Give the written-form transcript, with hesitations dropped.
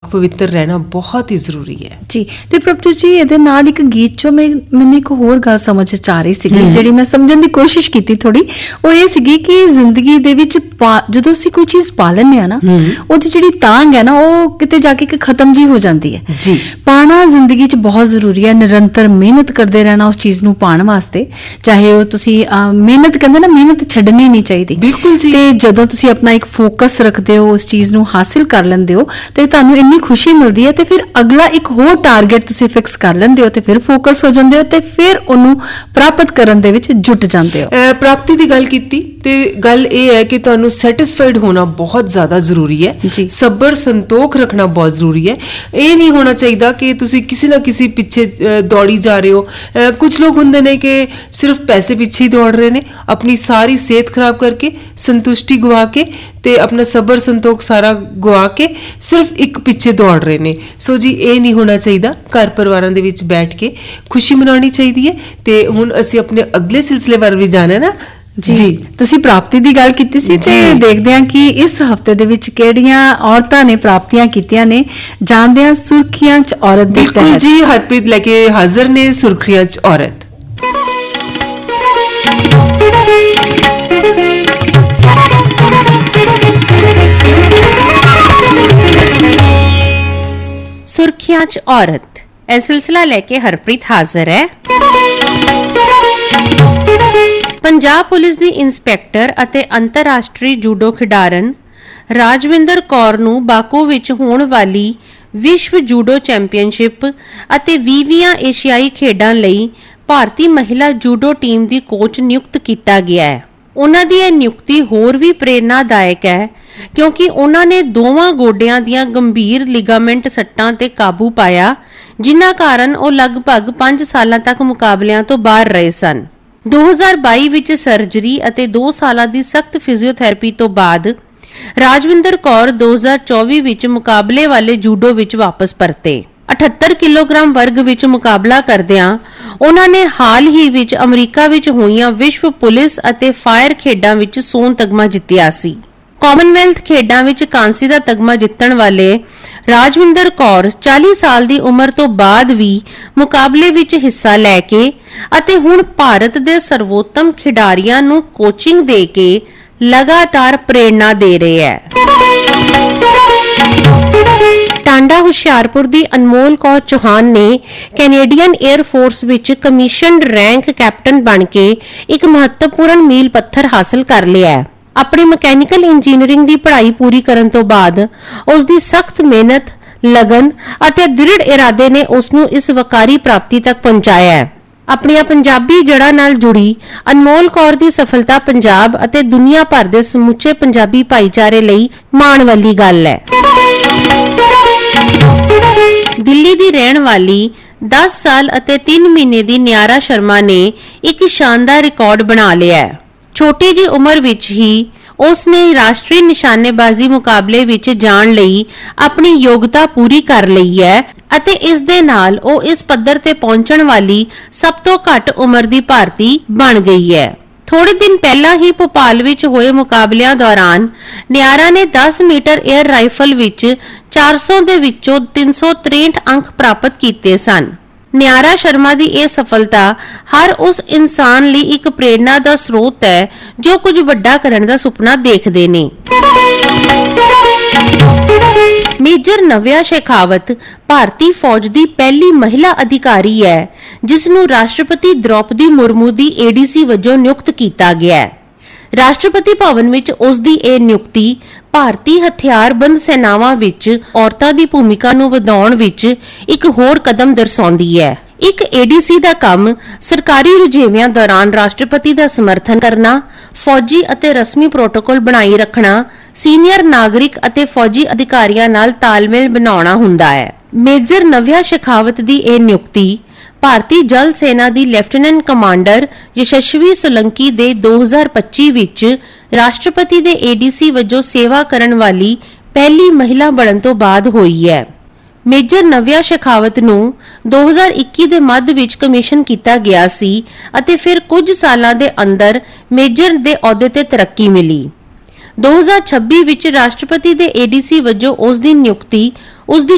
ਪਵਿੱਤਰ ਰਹਿਣਾ ਬਹੁਤ ਹੀ ਜ਼ਰੂਰੀ ਹੈ ਜੀ। ਤੇ ਪ੍ਰਭਜੋਤ ਜੀ, ਇਹਦੇ ਨਾਲ ਇੱਕ ਗੀਤ ਚੋਂ ਮੈਨੂੰ ਇੱਕ ਹੋਰ ਗੱਲ ਸਮਝ ਚ ਆ ਰਹੀ ਸੀਗੀ, ਜਿਹੜੀ ਮੈਂ ਸਮਝਣ ਦੀ ਕੋਸ਼ਿਸ਼ ਕੀਤੀ ਥੋੜੀ। ਉਹ ਇਹ ਸੀਗੀ ਕਿ ਜ਼ਿੰਦਗੀ ਦੇ ਵਿੱਚ ਜਦੋਂ ਅਸੀਂ ਕੋਈ ਚੀਜ਼ ਪਾ ਲੈਂਦੇ ਆ ਨਾ, ਉਹਦੀ ਜਿਹੜੀ ਤਾਂਘ ਹੈ ਨਾ, ਉਹ ਕਿਤੇ ਜਾ ਕੇ ਖਤਮ ਜੀ ਹੋ ਜਾਂਦੀ ਹੈ ਜੀ। ਪਾਣਾ ਜ਼ਿੰਦਗੀ ਚ ਬਹੁਤ ਜ਼ਰੂਰੀ ਹੈ। ਨਿਰੰਤਰ ਮਿਹਨਤ ਕਰਦੇ ਰਹਿਣਾ ਉਸ ਚੀਜ਼ ਨੂੰ ਪਾਉਣ ਵਾਸਤੇ, ਚਾਹੇ ਉਹ ਤੁਸੀਂ ਮਿਹਨਤ ਕਹਿੰਦੇ ਨਾ, ਮਿਹਨਤ ਛੱਡਣੀ ਨਹੀਂ ਚਾਹੀਦੀ। ਬਿਲਕੁਲ ਜੀ। ਤੇ ਜਦੋਂ ਤੁਸੀਂ ਆਪਣਾ ਇੱਕ ਫੋਕਸ ਰੱਖਦੇ ਹੋ, ਉਸ ਚੀਜ਼ ਨੂੰ ਹਾਸਿਲ ਕਰ ਲੈਂਦੇ ਹੋ, ਤੇ ਤੁਹਾਨੂੰ ਇੰਨੀ ਖੁਸ਼ੀ ਮਿਲਦੀ ਹੈ, ਤੇ ਫਿਰ ਅਗਲਾ ਇੱਕ ਹੋਰ ਟਾਰਗੇਟ ਤੁਸੀਂ ਫਿਕਸ ਕਰ ਲੈਂਦੇ ਹੋ, ਤੇ ਫਿਰ ਫੋਕਸ ਹੋ ਜਾਂਦੇ ਹੋ, ਤੇ ਫਿਰ ਉਹਨੂੰ ਪ੍ਰਾਪਤ ਕਰਨ ਦੇ ਵਿੱਚ ਜੁਟ ਜਾਂਦੇ ਹੋ। ਪ੍ਰਾਪਤੀ ਦੀ ਗੱਲ ਕੀਤੀ ਤੇ ਗੱਲ ਇਹ ਹੈ ਕਿ ਤੁਹਾਨੂੰ ਸੈਟੀਸਫਾਈਡ ਹੋਣਾ ਬਹੁਤ ਜ਼ਿਆਦਾ ਜ਼ਰੂਰੀ ਹੈ। ਸਬਰ ਸੰਤੋਖ ਰੱਖਣਾ ਬਹੁਤ ਜ਼ਰੂਰੀ ਹੈ। ਇਹ ਨਹੀਂ ਹੋਣਾ ਚਾਹੀਦਾ ਕਿ ਤੁਸੀਂ ਕਿਸੇ ਨਾ ਕਿਸੇ ਪਿੱਛੇ ਦੌੜੀ ਜਾ ਰਹੇ ਹੋ। ਕੁਝ ਲੋਕ ਹੁੰਦੇ ਨੇ ਕਿ ਸਿਰਫ ਪੈਸੇ ਪਿੱਛੇ ਹੀ ਦੌੜ ਰਹੇ ਨੇ, ਆਪਣੀ ਸਾਰੀ ਸਿਹਤ ਖਰਾਬ ਕਰਕੇ, ਸੰਤੁਸ਼ਟੀ ਗਵਾ ਕੇ ਤੇ ਆਪਣਾ ਸਬਰ ਸੰਤੋਖ ਸਾਰਾ ਗਵਾ ਕੇ ਸਿਰਫ ਇੱਕ ਪਿੱਛੇ ਦੌੜ ਰਹੇ ਨੇ। ਸੋ ਜੀ, ਇਹ ਨਹੀਂ ਹੋਣਾ ਚਾਹੀਦਾ। ਘਰ ਪਰਿਵਾਰਾਂ ਦੇ ਵਿੱਚ ਬੈਠ ਕੇ ਖੁਸ਼ੀ ਮਨਾਉਣੀ ਚਾਹੀਦੀ ਹੈ। ਤੇ ਹੁਣ ਅਸੀਂ ਆਪਣੇ ਅਗਲੇ ਸਿਲਸਿਲੇ ਵੱਲ ਵੀ ਜਾਣਾ ਨਾ ਜੀ। ਤੁਸੀਂ ਪ੍ਰਾਪਤੀ ਦੀ ਗੱਲ ਕੀਤੀ ਸੀ, ਤੇ ਦੇਖਦੇ ਹਾਂ ਕਿ ਇਸ ਹਫਤੇ ਦੇ ਵਿੱਚ ਕਿਹੜੀਆਂ ਔਰਤਾਂ ਨੇ ਪ੍ਰਾਪਤੀਆਂ ਕੀਤੀਆਂ ਨੇ। ਜਾਣਦੇ ਹਾਂ ਸੁਰਖੀਆਂ 'ਚ ਔਰਤ ਦੇ ਤਹਿਤ। ਜੀ, ਹਰਪ੍ਰੀਤ ਲੈ ਕੇ ਹਾਜ਼ਰ ਨੇ ਸੁਰਖੀਆਂ 'ਚ ਔਰਤ। ਸੁਰਖੀਆਂ 'ਚ ਔਰਤ, ਇਹ ਸਿਲਸਿਲਾ ਲੈ ਕੇ ਹਰਪ੍ਰੀਤ ਹਾਜ਼ਰ ਹੈ। ਪੰਜਾਬ ਪੁਲਿਸ ਦੀ ਇੰਸਪੈਕਟਰ ਅਤੇ ਅੰਤਰਰਾਸ਼ਟਰੀ ਜੂਡੋ ਖਿਡਾਰਨ ਰਾਜਵਿੰਦਰ ਕੌਰ ਨੂੰ ਬਾਕੂ ਵਿੱਚ ਹੋਣ ਵਾਲੀ ਵਿਸ਼ਵ ਜੂਡੋ ਚੈਂਪੀਅਨਸ਼ਿਪ ਅਤੇ 20ਵੀਆਂ ਏਸ਼ੀਆਈ ਖੇਡਾਂ ਲਈ ਭਾਰਤੀ ਮਹਿਲਾ ਜੂਡੋ ਟੀਮ ਦੀ ਕੋਚ ਨਿਯੁਕਤ ਕੀਤਾ ਗਿਆ ਹੈ। ਉਹਨਾਂ ਦੀ ਇਹ ਨਿਯੁਕਤੀ ਹੋਰ ਵੀ ਪ੍ਰੇਰਨਾਦਾਇਕ ਹੈ, ਕਿਉਂਕਿ ਉਹਨਾਂ ਨੇ ਦੋਵਾਂ ਗੋਡਿਆਂ ਦੀਆਂ ਗੰਭੀਰ ਲਿਗਾਮੈਂਟ ਸੱਟਾਂ ਤੇ ਕਾਬੂ ਪਾਇਆ, ਜਿਨ੍ਹਾਂ ਕਾਰਨ ਉਹ ਲਗਭਗ 5 ਸਾਲਾਂ ਤੱਕ ਮੁਕਾਬਲਿਆਂ ਤੋਂ ਬਾਹਰ ਰਹੇ ਸਨ। 2022 ਵਿੱਚ ਸਰਜਰੀ ਅਤੇ 2 ਸਾਲਾਂ ਦੀ ਸਖਤ ਫਿਜ਼ੀਓਥੈਰੇਪੀ ਤੋਂ ਬਾਅਦ ਰਾਜਵਿੰਦਰ ਕੌਰ 2024 ਵਿੱਚ ਮੁਕਾਬਲੇ ਵਾਲੇ ਜੂਡੋ ਵਿੱਚ ਵਾਪਸ ਪਰਤੇ। 78 ਕਿਲੋਗ੍ਰਾਮ ਵਰਗ ਵਿੱਚ ਮੁਕਾਬਲਾ ਕਰਦਿਆਂ ਉਹਨਾਂ ਨੇ ਹਾਲ ਹੀ ਵਿੱਚ ਅਮਰੀਕਾ ਵਿੱਚ ਹੋਈਆਂ ਵਿਸ਼ਵ ਪੁਲਿਸ ਅਤੇ ਫਾਇਰ ਖੇਡਾਂ ਵਿੱਚ ਸੋਨ ਤਗਮਾ ਜਿੱਤਿਆ ਸੀ। ਕਾਮਨਵੈਲਥ ਖੇਡਾਂ ਵਿੱਚ ਕਾਂਸੀ ਦਾ ਤਗਮਾ ਜਿੱਤਣ ਵਾਲੇ ਰਾਜਵਿੰਦਰ ਕੌਰ 40 ਸਾਲ ਦੀ ਉਮਰ ਤੋਂ ਬਾਅਦ ਵੀ ਮੁਕਾਬਲੇ ਵਿੱਚ ਹਿੱਸਾ ਲੈ ਕੇ ਅਤੇ ਹੁਣ ਭਾਰਤ ਦੇ ਸਰਵੋਤਮ ਖਿਡਾਰੀਆਂ ਨੂੰ ਕੋਚਿੰਗ ਦੇ ਕੇ ਲਗਾਤਾਰ ਪ੍ਰੇਰਣਾ ਦੇ ਰਹੇ ਹੈ। ਟਾਂਡਾ ਹੁਸ਼ਿਆਰਪੁਰ ਦੀ ਅਨਮੋਲ ਕੌਰ ਚੌਹਾਨ ਨੇ ਕੈਨੇਡੀਅਨ 에ਅਰ ਫੋਰਸ ਵਿੱਚ ਕਮਿਸ਼ਨਡ ਰੈਂਕ ਕੈਪਟਨ ਬਣ ਕੇ ਇੱਕ ਮਹੱਤਵਪੂਰਨ ਮੀਲ ਪੱਥਰ ਹਾਸਲ ਕਰ ਲਿਆ ਹੈ। ਆਪਣੀ ਮਕੈਨੀਕਲ ਇੰਜੀਨੀਅਰਿੰਗ ਦੀ ਪੜ੍ਹਾਈ ਪੂਰੀ ਕਰਨ ਤੋਂ ਬਾਅਦ ਉਸ ਦੀ ਸਖਤ ਮਿਹਨਤ, ਲਗਨ ਅਤੇ ਦ੍ਰਿੜ ਇਰਾਦੇ ਨੇ ਉਸ ਨੂੰ ਇਸ ਵਕਾਰੀ ਪ੍ਰਾਪਤੀ ਤੱਕ ਪਹੁੰਚਾਇਆ ਹੈ। ਆਪਣੀਆਂ ਪੰਜਾਬੀ ਜੜ੍ਹਾਂ ਨਾਲ ਜੁੜੀ ਅਨਮੋਲ ਕੌਰ ਦੀ ਸਫਲਤਾ ਪੰਜਾਬ ਅਤੇ ਦੁਨੀਆ ਭਰ ਦੇ ਸਮੁੱਚੇ ਪੰਜਾਬੀ ਭਾਈਚਾਰੇ ਲਈ ਮਾਣ ਵਾਲੀ ਗੱਲ ਹੈ। ਦਿੱਲੀ ਦੀ ਰਹਿਣ ਵਾਲੀ 10 ਸਾਲ ਅਤੇ 3 ਮਹੀਨੇ ਦੀ ਨਿਆਰਾ ਸ਼ਰਮਾ ਨੇ ਇੱਕ ਸ਼ਾਨਦਾਰ ਰਿਕਾਰਡ ਬਣਾ ਲਿਆ ਹੈ। ਛੋਟੀ ਜਿਹੀ ਉਮਰ ਵਿੱਚ ਹੀ ਉਸ ਨੇ ਰਾਸ਼ਟਰੀ ਨਿਸ਼ਾਨੇਬਾਜ਼ੀ ਮੁਕਾਬਲੇ ਵਿੱਚ ਜਾਣ ਲਈ ਆਪਣੀ ਯੋਗਤਾ ਪੂਰੀ ਕਰ ਲਈ ਹੈ ਅਤੇ ਇਸ ਦੇ ਨਾਲ ਉਹ ਇਸ ਪੱਧਰ ਤੇ ਪਹੁੰਚਣ ਵਾਲੀ ਸਭ ਤੋਂ ਘੱਟ ਉਮਰ ਦੀ ਭਾਰਤੀ ਬਣ ਗਈ ਹੈ। ਥੋੜੇ ਦਿਨ ਪਹਿਲਾਂ ਹੀ ਭੋਪਾਲ ਵਿੱਚ ਹੋਏ ਮੁਕਾਬਲਿਆਂ ਦੌਰਾਨ ਨਿਆਰਾ ਨੇ 10 ਮੀਟਰ 에ਅਰ ਰਾਈਫਲ ਵਿੱਚ 400 ਦੇ ਵਿੱਚੋਂ 363 ਅੰਕ ਪ੍ਰਾਪਤ ਕੀਤੇ ਸਨ। ਨਿਆਰਾ ਸ਼ਰਮਾ ਦੀ ਇਹ ਸਫਲਤਾ ਹਰ ਉਸ ਇਨਸਾਨ ਲਈ ਇੱਕ ਪ੍ਰੇਰਣਾ ਦਾ ਸਰੋਤ ਹੈ ਜੋ ਕੁਝ ਵੱਡਾ ਕਰਨ ਦਾ ਸੁਪਨਾ ਦੇਖਦੇ ਨੇ। ਮੇਜਰ ਨਵਿਆ ਸ਼ੇਖਾਵਤ ਭਾਰਤੀ ਫੌਜ ਦੀ ਪਹਿਲੀ ਮਹਿਲਾ ਅਧਿਕਾਰੀ ਹੈ ਜਿਸ ਨੂੰ ਰਾਸ਼ਟਰਪਤੀ ਦ੍ਰੌਪਦੀ ਮੁਰਮੂ ਦੀ ਏਡੀਸੀ ਵਜੋਂ ਨਿਯੁਕਤ ਕੀਤਾ ਗਿਆ ਹੈ। ਰਾਸ਼ਟਰਪਤੀ ਭਵਨ ਵਿੱਚ ਉਸ ਦੀ ਇਹ ਨਿਯੁਕਤੀ ਭਾਰਤੀ ਹਥਿਆਰਬੰਦ ਸੈਨਾਵਾਂ ਵਿੱਚ ਔਰਤਾਂ ਦੀ ਭੂਮਿਕਾ ਨੂੰ ਵਧਾਉਣ ਵਿੱਚ ਇੱਕ ਹੋਰ ਕਦਮ ਦਰਸਾਉਂਦੀ ਹੈ। ਇੱਕ ਏਡੀਸੀ ਦਾ ਕੰਮ ਸਰਕਾਰੀ ਰੁਝੇਵਿਆਂ ਦੌਰਾਨ ਰਾਸ਼ਟਰਪਤੀ ਦਾ ਸਮਰਥਨ ਕਰਨਾ, ਫੌਜੀ ਅਤੇ ਰਸਮੀ ਪ੍ਰੋਟੋਕਾਲ ਬਣਾਈ ਰੱਖਣਾ, ਸੀਨੀਅਰ ਨਾਗਰਿਕ ਅਤੇ ਫੌਜੀ ਅਧਿਕਾਰੀਆਂ ਨਾਲ ਤਾਲਮੇਲ ਬਣਾਉਣਾ ਹੁੰਦਾ ਹੈ। ਮੇਜਰ ਨਵਿਆ ਸ਼ੇਖਾਵਤ ਦੀ ਇਹ ਨਿਯੁਕਤੀ ਭਾਰਤੀ ਜਲ ਸੈਨਾ ਦੀ ਲੈਫਟੀਨੈਂਟ ਕਮਾਂਡਰ ਯਸ਼ਸਵੀ ਸੋਲੰਕੀ ਦੇ 2025 ਵਿੱਚ ਰਾਸ਼ਟਰਪਤੀ ਦੇ ਏਡੀਸੀ ਵਜੋਂ ਸੇਵਾ ਕਰਨ ਵਾਲੀ ਪਹਿਲੀ ਮਹਿਲਾ ਬਣਨ ਤੋਂ ਬਾਅਦ ਹੋਈ ਹੈ। ਮੇਜਰ ਨਵਿਆ ਸ਼ੇਖਾਵਤ ਨੂੰ 2021 ਦੇ ਮੱਧ ਵਿੱਚ ਕਮਿਸ਼ਨ ਕੀਤਾ ਗਿਆ ਸੀ ਅਤੇ ਫਿਰ ਕੁਝ ਸਾਲਾਂ ਦੇ ਅੰਦਰ ਮੇਜਰ ਦੇ ਅਹੁਦੇ ਤੇ ਤਰੱਕੀ ਮਿਲੀ। 2026 ਵਿੱਚ ਰਾਸ਼ਟਰਪਤੀ ਦੇ ਏਡੀਸੀ ਵਜੋਂ ਉਸ ਦੀ ਨਿਯੁਕਤੀ ਉਸ ਦੀ